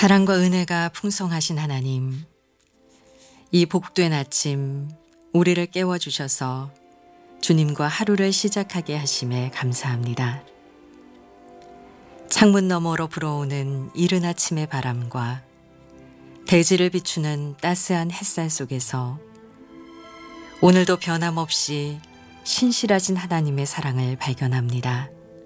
사랑과 은혜가 풍성하신 하나님, 이 복된 아침 우리를 깨워주셔서 주님과 하루를 시작하게 하심에 감사합니다. 창문 너머로 불어오는 이른 아침의 바람과 대지를 비추는 따스한 햇살 속에서 오늘도 변함없이 신실하신 하나님의 사랑을 발견합니다.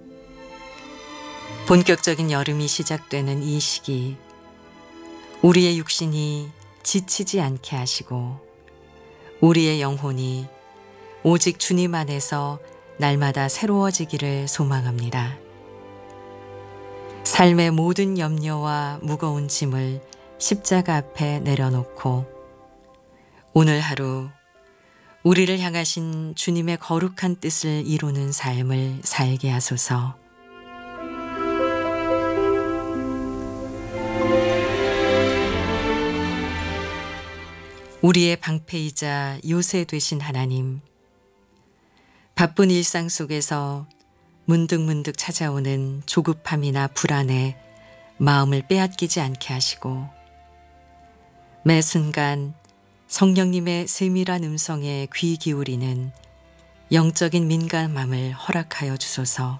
본격적인 여름이 시작되는 이 시기, 우리의 육신이 지치지 않게 하시고 우리의 영혼이 오직 주님 안에서 날마다 새로워지기를 소망합니다. 삶의 모든 염려와 무거운 짐을 십자가 앞에 내려놓고 오늘 하루 우리를 향하신 주님의 거룩한 뜻을 이루는 삶을 살게 하소서. 우리의 방패이자 요새 되신 하나님, 바쁜 일상 속에서 문득문득 찾아오는 조급함이나 불안에 마음을 빼앗기지 않게 하시고 매 순간 성령님의 세밀한 음성에 귀 기울이는 영적인 민감함을 허락하여 주소서.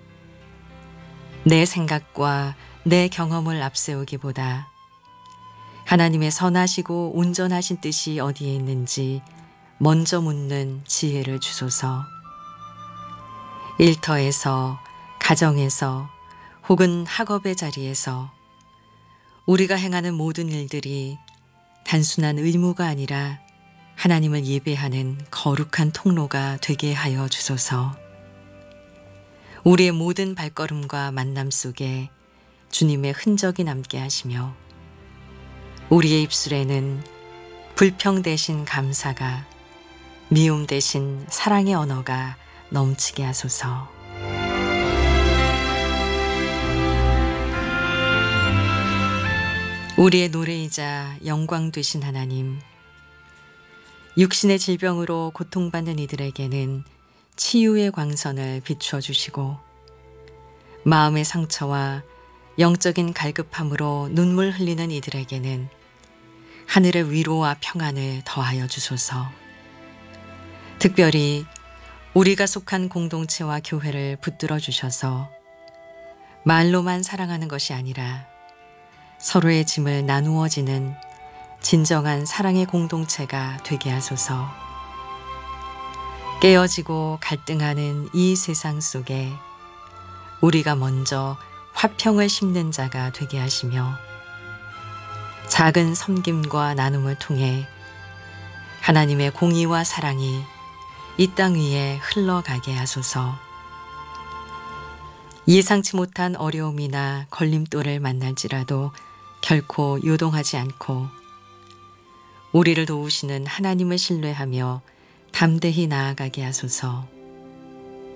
내 생각과 내 경험을 앞세우기보다 하나님의 선하시고 온전하신 뜻이 어디에 있는지 먼저 묻는 지혜를 주소서. 일터에서, 가정에서, 혹은 학업의 자리에서 우리가 행하는 모든 일들이 단순한 의무가 아니라 하나님을 예배하는 거룩한 통로가 되게 하여 주소서. 우리의 모든 발걸음과 만남 속에 주님의 흔적이 남게 하시며 우리의 입술에는 불평 대신 감사가, 미움 대신 사랑의 언어가 넘치게 하소서. 우리의 노래이자 영광 되신 하나님, 육신의 질병으로 고통받는 이들에게는 치유의 광선을 비추어 주시고 마음의 상처와 영적인 갈급함으로 눈물 흘리는 이들에게는 하늘의 위로와 평안을 더하여 주소서. 특별히 우리가 속한 공동체와 교회를 붙들어 주셔서 말로만 사랑하는 것이 아니라 서로의 짐을 나누어지는 진정한 사랑의 공동체가 되게 하소서. 깨어지고 갈등하는 이 세상 속에 우리가 먼저 화평을 심는 자가 되게 하시며 작은 섬김과 나눔을 통해 하나님의 공의와 사랑이 이 땅 위에 흘러가게 하소서. 예상치 못한 어려움이나 걸림돌을 만날지라도 결코 요동하지 않고 우리를 도우시는 하나님을 신뢰하며 담대히 나아가게 하소서.